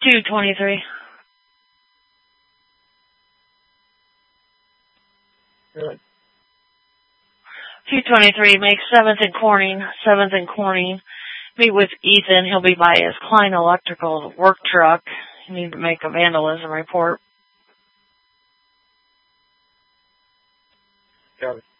223. Good. 223, make 7th and Corning. 7th and Corning. Meet with Ethan. He'll be by his Klein Electrical work truck. You need to make a vandalism report. Got it.